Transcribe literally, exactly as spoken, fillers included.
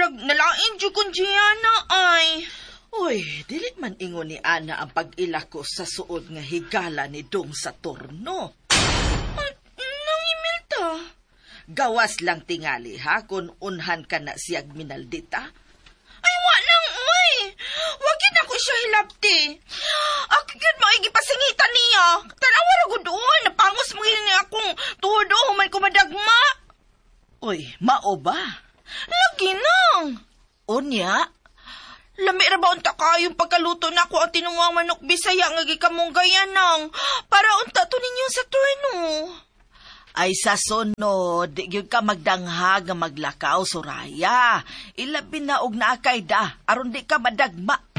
murag nalain jud kun Gianna ay. Uy, dili man ingon ni Ana ang pag-ilako sa suod nga higala ni Dong Saturno. Ay, nangimil ta. Gawas lang tingali ha kung unhan ka na siyag minaldita. Ay, walang, uy. Wagin ako siya hilapti. Ako yun maigi pasingitan niya. Tanawa na ko doon. Napangos mo niya akong tudo human ko madagma. Uy, mao ba? Lagi nang. Unya? Lami ra ba unta kayong pagkaluto na ako ang tinungwang manok Bisaya nga gikamong gayanang para unta to ninyo sa turno. Ay sa sunod, di gyud ka magdanghag nga maglakaw, Soraya. Ilabi na og naakay da, aron di ka madagma.